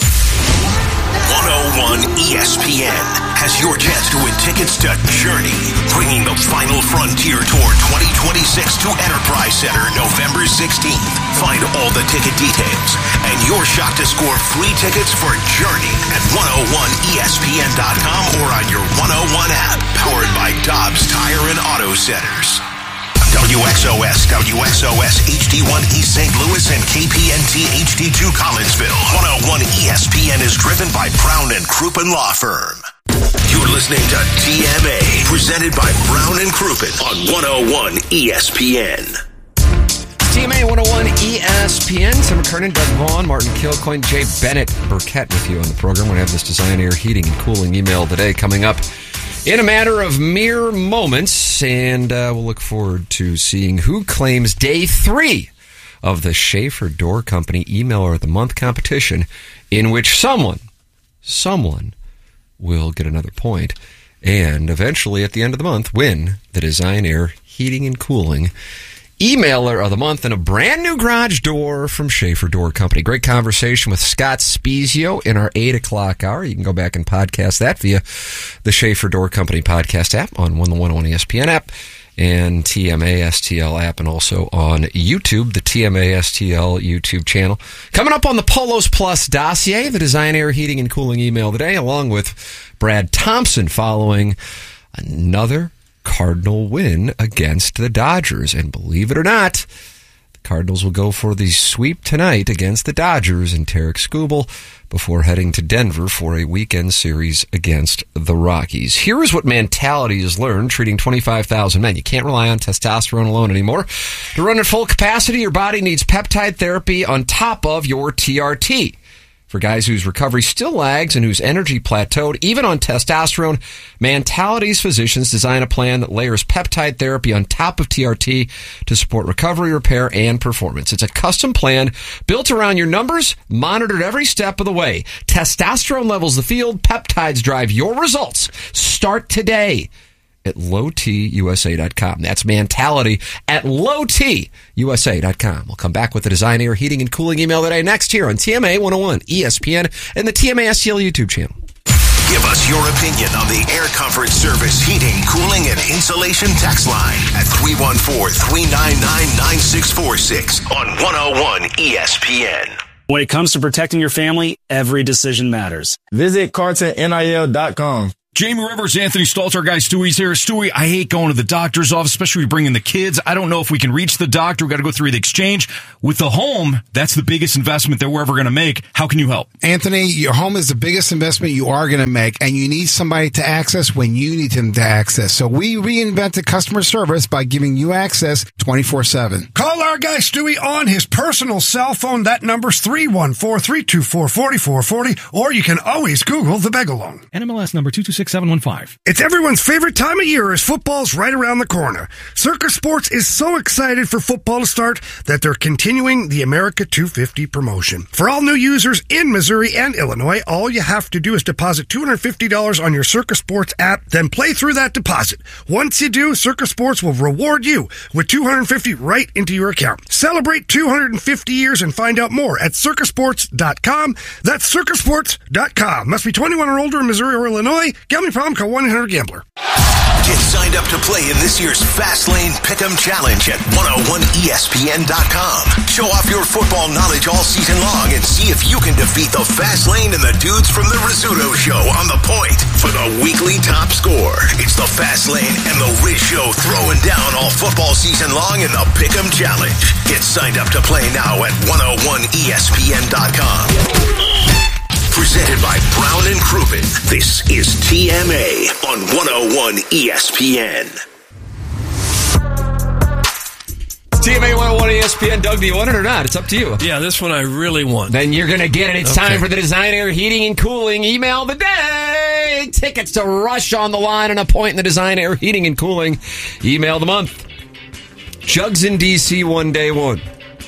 one oh one E S P N has your chance to win tickets to Journey, bringing the final frontier tour twenty twenty-six to Enterprise Center November sixteenth. Find all the ticket details and your shot to score free tickets for Journey at one oh one E S P N dot com or on your one oh one app, powered by Dobbs Tire and Auto Centers. W X O S, W X O S H D one East Saint Louis, and K P N T H D two Collinsville. one oh one E S P N is driven by Brown and Crouppen Law Firm. You're listening to T M A, presented by Brown and Crouppen on one oh one E S P N. T M A one oh one E S P N. Tim McKernan, Doug Vaughn, Martin Kilcoyne, Jay Bennett Burkett with you on the program. We're going to have this Design Air Heating and Cooling email today coming up in a matter of mere moments, and uh, we'll look forward to seeing who claims day three of the Schaefer Door Company Emailer of the Month competition, in which someone, someone will get another point, and eventually at the end of the month win the Design Air Heating and Cooling Emailer of the Month and a brand new garage door from Schaefer Door Company. Great conversation with Scott Spezio in our eight o'clock hour. You can go back and podcast that via the Schaefer Door Company podcast app on one oh one E S P N app and T M A S T L app, and also on YouTube, the T M A S T L YouTube channel. Coming up on the Polos Plus dossier, the Design Air Heating and Cooling email today, along with Brad Thompson following another Cardinal win against the Dodgers. And believe it or not, the Cardinals will go for the sweep tonight against the Dodgers and Tarek Skubal before heading to Denver for a weekend series against the Rockies. Here is what Mentality has learned treating twenty-five thousand men. You can't rely on testosterone alone anymore. To run at full capacity, your body needs peptide therapy on top of your T R T. For guys whose recovery still lags and whose energy plateaued, even on testosterone, Mentality's physicians design a plan that layers peptide therapy on top of T R T to support recovery, repair, and performance. It's a custom plan built around your numbers, monitored every step of the way. Testosterone levels the field, peptides drive your results. Start today at low t u s a dot com. That's Mentality at low t u s a dot com. We'll come back with the Design Air Heating and Cooling email today next here on T M A one oh one E S P N and the T M A S T L YouTube channel. Give us your opinion on the Air Comfort Service heating, cooling, and insulation text line at three one four, three nine nine, nine six four six on one oh one E S P N. When it comes to protecting your family, every decision matters. Visit Carton N I L dot com. Jamie Rivers, Anthony Stalter, guy Stewie's here. Stewie, I hate going to the doctor's office, especially bringing the kids. I don't know if we can reach the doctor. We've got to go through the exchange. With the home, that's the biggest investment that we're ever going to make. How can you help? Anthony, your home is the biggest investment you are going to make, and you need somebody to access when you need them to access. So we reinvented customer service by giving you access twenty-four seven. Call our guy Stewie on his personal cell phone. That number's three one four, three two four, four four four zero, or you can always Google the Begalong. N M L S number two two six seven one five. It's everyone's favorite time of year as football's right around the corner. Circus Sports is so excited for football to start that they're continuing the America two fifty promotion. For all new users in Missouri and Illinois, all you have to do is deposit two hundred fifty dollars on your Circus Sports app, then play through that deposit. Once you do, Circus Sports will reward you with two hundred fifty dollars right into your account. Celebrate two hundred fifty years and find out more at circus sports dot com. That's circus sports dot com. Must be twenty-one or older in Missouri or Illinois. Gambling problem? Call one eight hundred gambler. Get signed up to play in this year's Fastlane Pick'em Challenge at one oh one E S P N dot com. Show off your football knowledge all season long and see if you can defeat the Fastlane and the dudes from the Rizzuto Show on the point for the weekly top score. It's the Fastlane and the Riz Show throwing down all football season long in the Pick'em Challenge. Get signed up to play now at one oh one E S P N dot com. Presented by Brown and Crouppen. This is T M A on one oh one E S P N. T M A one oh one E S P N. Doug, do you want it or not? It's up to you. Yeah, this one I really want. Then you're going to get it. It's Okay. time for the Design Air Heating and Cooling Email of the Day. Tickets to Rush on the line and a point in the Design Air Heating and Cooling Email of the Month. Jugs in D C one day one.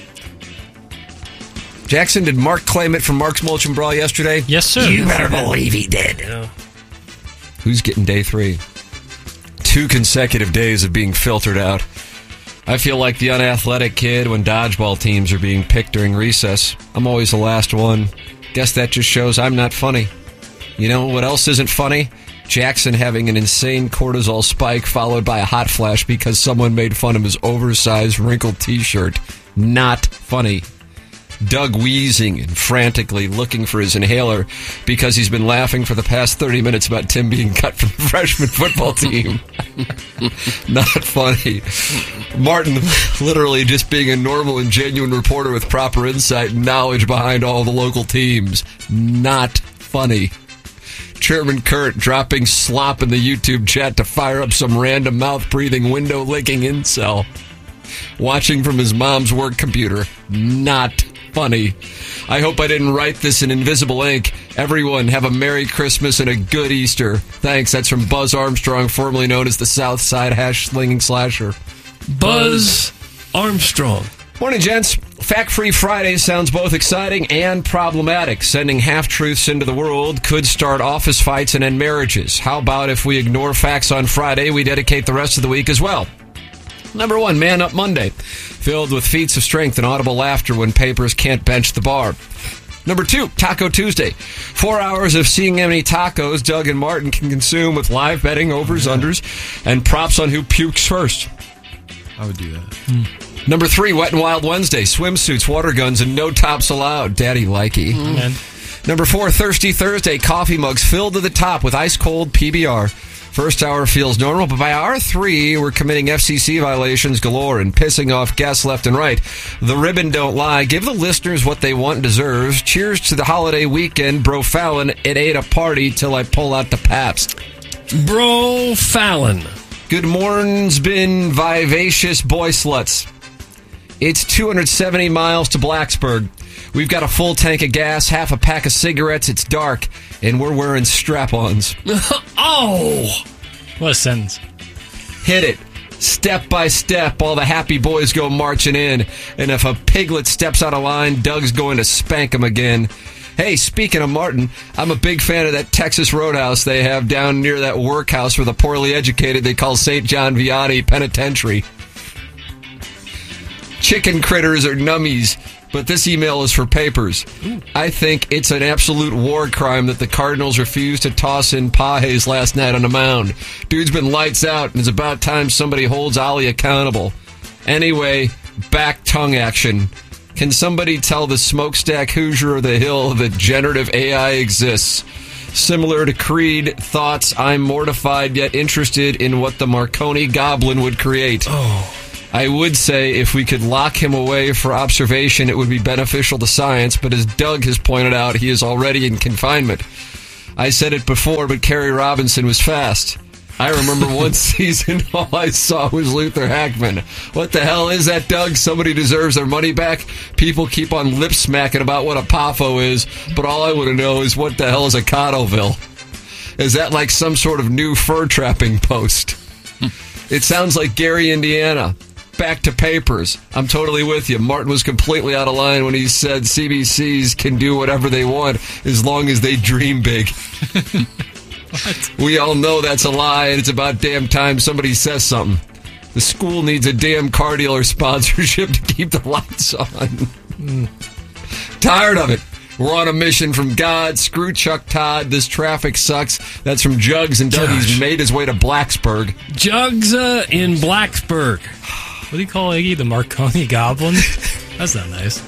Jackson, did Mark claim it from Mark's Mulch and Brawl yesterday? Yes, sir. You better believe he did. Yeah. Who's getting day three? Two consecutive days of being filtered out. I feel like the unathletic kid when dodgeball teams are being picked during recess. I'm always the last one. Guess that just shows I'm not funny. You know what else isn't funny? Jackson having an insane cortisol spike followed by a hot flash because someone made fun of his oversized wrinkled t-shirt. Not funny. Doug wheezing and frantically looking for his inhaler because he's been laughing for the past thirty minutes about Tim being cut from the freshman football team. Not funny. Martin literally just being a normal and genuine reporter with proper insight and knowledge behind all the local teams. Not funny. Chairman Kurt dropping slop in the YouTube chat to fire up some random mouth-breathing, window-licking incel. Watching from his mom's work computer. Not funny. I hope I didn't write this in invisible ink. Everyone have a Merry Christmas and a good Easter. Thanks. That's from Buzz Armstrong, formerly known as the Southside Hash-slinging Slasher. Buzz Armstrong. Morning, gents. Fact-Free Friday sounds both exciting and problematic. Sending half-truths into the world could start office fights and end marriages. How about if we ignore facts on Friday, we dedicate the rest of the week as well? Number one, Man Up Monday, filled with feats of strength and audible laughter when papers can't bench the bar. Number two, Taco Tuesday, four hours of seeing how many tacos Doug and Martin can consume with live betting, overs, unders, and props on who pukes first. I would do that. Mm. Number three, Wet and Wild Wednesday, swimsuits, water guns, and no tops allowed. Daddy likey. Mm. Number four, Thirsty Thursday, coffee mugs filled to the top with ice-cold P B R. First hour feels normal, but by hour three, we're committing F C C violations galore and pissing off guests left and right. The ribbon don't lie. Give the listeners what they want and deserve. Cheers to the holiday weekend. Bro Fallon, it ain't a party till I pull out the Pabst. Bro Fallon. Good morning's been vivacious boy sluts. It's two hundred seventy miles to Blacksburg. We've got a full tank of gas, half a pack of cigarettes. It's dark, and we're wearing strap-ons. Oh! What a sentence. Hit it. Step by step, all the happy boys go marching in. And if a piglet steps out of line, Doug's going to spank him again. Hey, speaking of Martin, I'm a big fan of that Texas Roadhouse they have down near that workhouse for the poorly educated they call Saint John Vianney Penitentiary. Chicken critters are nummies, but this email is for papers. Ooh. I think it's an absolute war crime that the Cardinals refused to toss in Pages last night on the mound. Dude's been lights out, and it's about time somebody holds Ollie accountable. Anyway, back tongue action. Can somebody tell the smokestack Hoosier of the Hill that generative A I exists? Similar to Creed thoughts, I'm mortified yet interested in what the Marconi Goblin would create. Oh. I would say if we could lock him away for observation, it would be beneficial to science, but as Doug has pointed out, he is already in confinement. I said it before, but Kerry Robinson was fast. I remember one season, all I saw was Luther Hackman. What the hell is that, Doug? Somebody deserves their money back? People keep on lip smacking about what a P A F O is, but all I want to know is what the hell is a Cottleville? Is that like some sort of new fur trapping post? It sounds like Gary, Indiana. Back to papers. I'm totally with you. Martin was completely out of line when he said C B Cs can do whatever they want as long as they dream big. We all know that's a lie, and it's about damn time somebody says something. The school needs a damn car dealer sponsorship to keep the lights on. Mm. Tired of it. We're on a mission from God. Screw Chuck Todd. This traffic sucks. That's from Jugs, and Dougie's made his way to Blacksburg. Jugs uh, in Blacksburg. What do you call Iggy? The Marconi Goblin? That's not nice.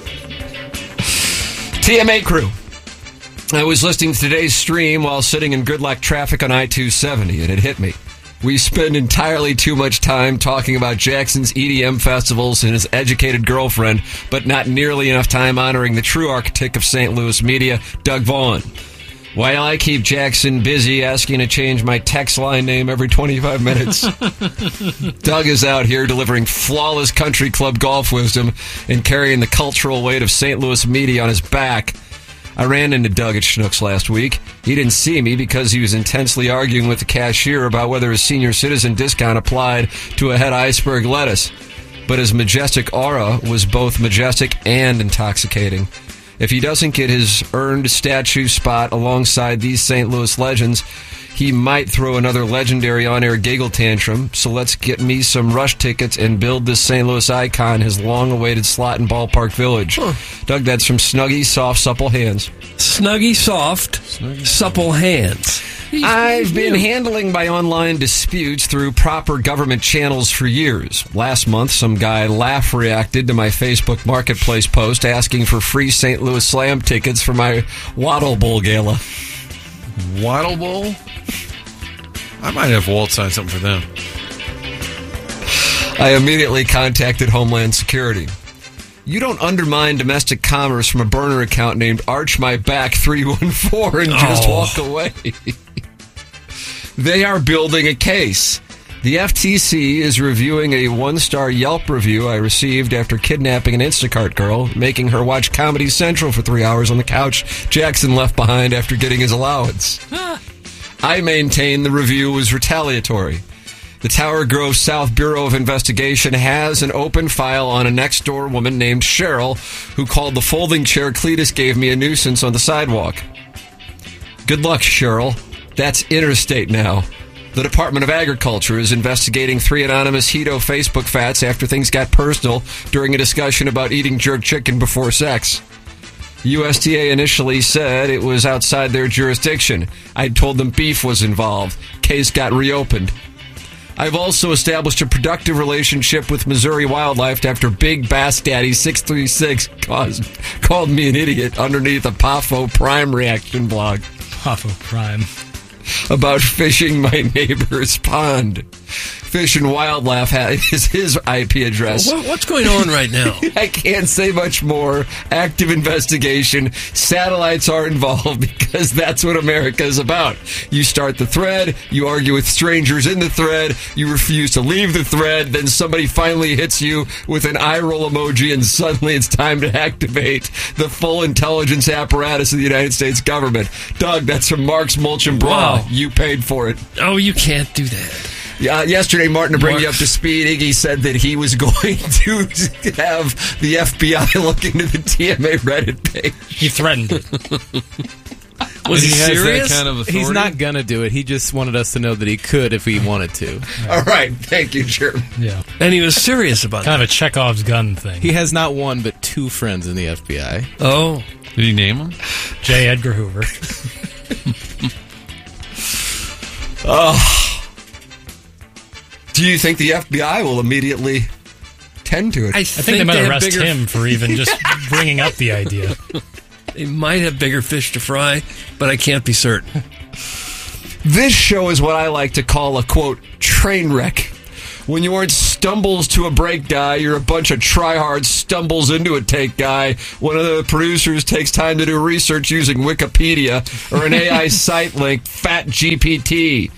T M A crew. I was listening to today's stream while sitting in gridlock traffic on I two seventy, and it hit me. We spend entirely too much time talking about Jackson's E D M festivals and his educated girlfriend, but not nearly enough time honoring the true architect of Saint Louis media, Doug Vaughn. While I keep Jackson busy asking to change my text line name every twenty-five minutes, Doug is out here delivering flawless country club golf wisdom and carrying the cultural weight of Saint Louis media on his back. I ran into Doug at Schnucks last week. He didn't see me because he was intensely arguing with the cashier about whether his senior citizen discount applied to a head iceberg lettuce. But his majestic aura was both majestic and intoxicating. If he doesn't get his earned statue spot alongside these Saint Louis legends, he might throw another legendary on-air giggle tantrum. So let's get me some rush tickets and build this Saint Louis icon his long-awaited slot in Ballpark Village. Huh. Doug, that's from Snuggy Soft Supple Hands. Snuggy Soft Snuggy. Supple Hands. I've been handling my online disputes through proper government channels for years. Last month, some guy laugh reacted to my Facebook Marketplace post asking for free Saint Louis Slam tickets for my Waddle Bowl gala. Waddle Bowl? I might have Walt sign something for them. I immediately contacted Homeland Security. You don't undermine domestic commerce from a burner account named Arch My Back three one four and just oh. walk away. They are building a case. The F T C is reviewing a one-star Yelp review I received after kidnapping an Instacart girl, making her watch Comedy Central for three hours on the couch Jackson left behind after getting his allowance. I maintain the review was retaliatory. The Tower Grove South Bureau of Investigation has an open file on a next-door woman named Cheryl who called the folding chair Cletus gave me a nuisance on the sidewalk. Good luck, Cheryl. That's interstate now. The Department of Agriculture is investigating three anonymous Hito Facebook fats after things got personal during a discussion about eating jerk chicken before sex. U S D A initially said it was outside their jurisdiction. I told them beef was involved. Case got reopened. I've also established a productive relationship with Missouri Wildlife after Big Bass Daddy six three six caused, called me an idiot underneath a P A F O Prime reaction blog. P A F O Prime. about fishing my neighbor's pond. Fish and Wildlife is his I P address. What, what's going on right now? I can't say much more. Active investigation. Satellites are involved because that's what America is about. You start the thread, you argue with strangers in the thread, you refuse to leave the thread, then somebody finally hits you with an eye roll emoji, and suddenly it's time to activate the full intelligence apparatus of the United States government. Doug, that's from Mark's Mulch and Bra. Wow. You paid for it. Oh, you can't do that. Yeah, yesterday, Martin, to bring Mark. you up to speed, Iggy said that he was going to have the F B I look into the T M A Reddit page. He threatened it. Was he, he has serious? that kind of authority? He's not going to do it. He just wanted us to know that he could if he wanted to. All right. Thank you, Jeremy. Yeah. And he was serious about Kind that. of a Chekhov's gun thing. He has not one but two friends in the F B I. Oh. Did he name him? J. Edgar Hoover. Oh. Do you think the F B I will immediately tend to it? I, I think they might have arrest bigger, him for even just bringing up the idea. They might have bigger fish to fry, but I can't be certain. This show is what I like to call a, quote, train wreck. When you aren't stumbles to a break guy, you're a bunch of try-hard stumbles into a take guy. One of the producers takes time to do research using Wikipedia or an A I site link, Fat G P T.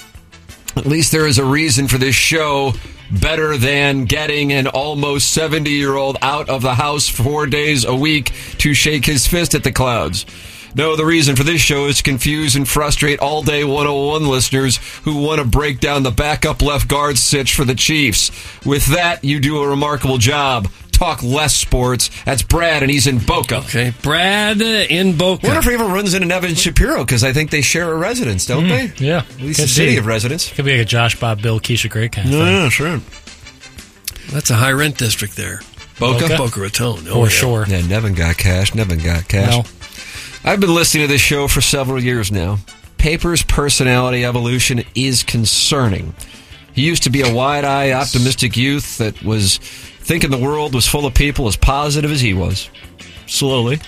At least there is a reason for this show, better than getting an almost seventy-year-old out of the house four days a week to shake his fist at the clouds. No, the reason for this show is to confuse and frustrate All Day one oh one listeners who want to break down the backup left guard sitch for the Chiefs. With that, you do a remarkable job. Talk less sports. That's Brad, and he's in Boca. Okay, Brad in Boca. I wonder if he ever runs into Evan Shapiro, because I think they share a residence, don't Mm, they? yeah. At least Could a city be. of residence. Could be like a Josh, Bob, Bill, Keisha Grey kind of thing. Yeah, sure. That's a high rent district there. Boca? Boca? Boca Raton. For yeah. sure. Yeah, Nevin got cash. Nevin got cash. No. I've been listening to this show for several years now. Paper's personality evolution is concerning. He used to be a wide-eyed, optimistic youth that was thinking the world was full of people as positive as he was. Slowly,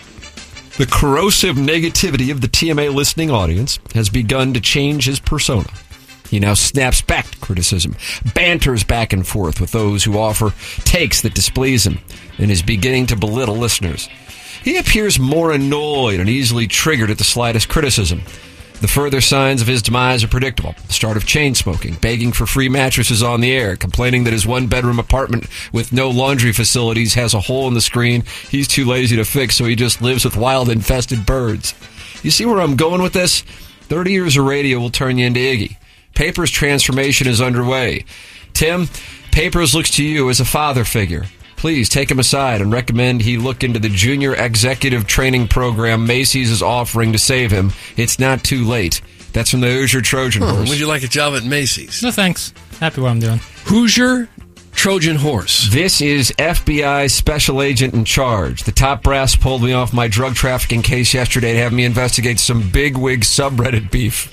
the corrosive negativity of the T M A listening audience has begun to change his persona. He now snaps back to criticism, banters back and forth with those who offer takes that displease him, and is beginning to belittle listeners. He appears more annoyed and easily triggered at the slightest criticism. The further signs of his demise are predictable. The start of chain smoking, begging for free mattresses on the air, complaining that his one-bedroom apartment with no laundry facilities has a hole in the screen he's too lazy to fix, so he just lives with wild-infested birds. You see where I'm going with this? thirty years of radio will turn you into Iggy. Paper's transformation is underway. Tim, Papers looks to you as a father figure. Please take him aside and recommend he look into the junior executive training program Macy's is offering to save him. It's not too late. That's from the Hoosier Trojan Huh, Horse. would you like a job at Macy's? No thanks. Happy what I'm doing. Hoosier Trojan Horse. This is F B I Special Agent in Charge. The top brass pulled me off my drug trafficking case yesterday to have me investigate some bigwig subreddit beef.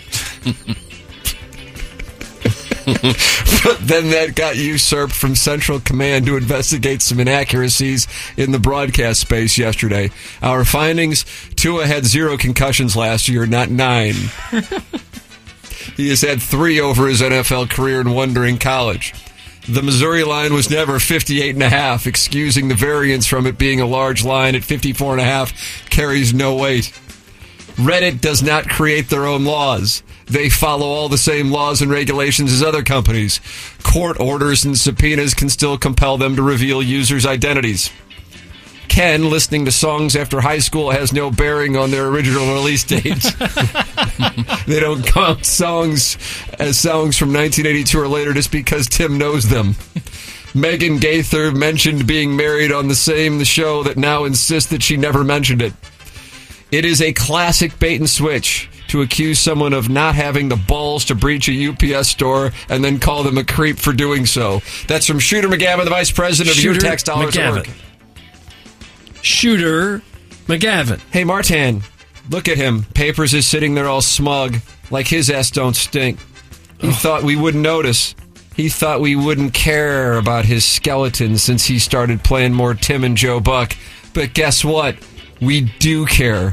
But then that got usurped from Central Command to investigate some inaccuracies in the broadcast space yesterday. Our findings, Tua had zero concussions last year, not nine. He has had three over his N F L career and one during college. The Missouri line was never fifty-eight and a half, excusing the variance from it being a large line at fifty-four and a half carries no weight. Reddit does not create their own laws. They follow all the same laws and regulations as other companies. Court orders and subpoenas can still compel them to reveal users' identities. Ken, listening to songs after high school has no bearing on their original release date. They don't count songs as songs from nineteen eighty-two or later just because Tim knows them. Megan Gaither mentioned being married on the same show that now insists that she never mentioned it. It is a classic bait and switch to accuse someone of not having the balls to breach a U P S store and then call them a creep for doing so. That's from Shooter McGavin, the Vice President of Shooter Your Tax Dollars at Work. McGavin. Shooter McGavin. Hey, Martin, look at him. Papers is sitting there all smug, like his ass don't stink. He oh. thought we wouldn't notice. He thought we wouldn't care about his skeleton since he started playing more Tim and Joe Buck. But guess what? We do care.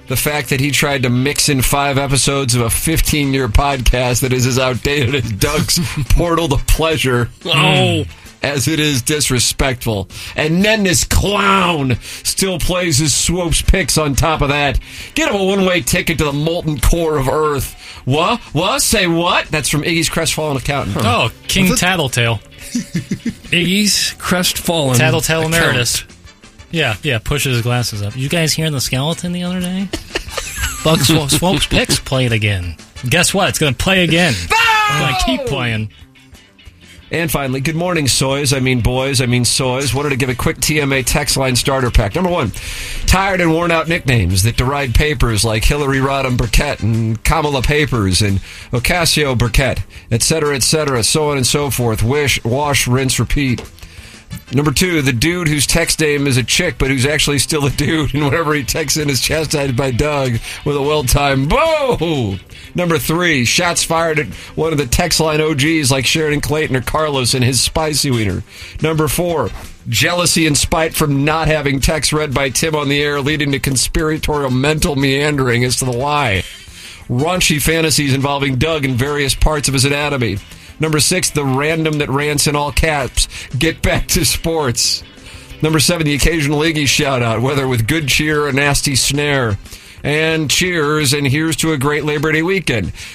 the fact that he tried to mix in five episodes of a fifteen-year podcast that is as outdated as Doug's Portal to Pleasure. Oh, as it is disrespectful. And then this clown still plays his Swoops picks on top of that. Get him a one-way ticket to the molten core of Earth. What? What? Say what? That's from Iggy's Crestfallen Accountant. Oh, King Tattletale. Iggy's Crestfallen Tattletale Accountant. Emeritus. Yeah, yeah, pushes his glasses up. You guys hearing the skeleton the other day? Bug Sw- Swope's Picks played again. Guess what? It's going to play again. It's going to keep playing. And finally, good morning, soys. I mean boys, I mean soys. Wanted to give a quick T M A text line starter pack. Number one, tired and worn out nicknames that deride papers like Hillary Rodham Burkett and Kamala Papers and Ocasio Burkett, et cetera, et cetera, so on and so forth. Wish, wash, rinse, repeat. Number two, the dude whose text name is a chick, but who's actually still a dude, and whatever he texts in is chastised by Doug with a well-timed boo! Number three, shots fired at one of the text line O Gs like Sheridan Clayton or Carlos and his spicy wiener. Number four, jealousy and spite from not having text read by Tim on the air, leading to conspiratorial mental meandering as to the why. Raunchy fantasies involving Doug in various parts of his anatomy. Number six, the random that rants in all caps. Get back to sports. Number seven, the occasional Iggy shout-out, whether with good cheer or nasty snare. And cheers, and here's to a great Labor Day weekend.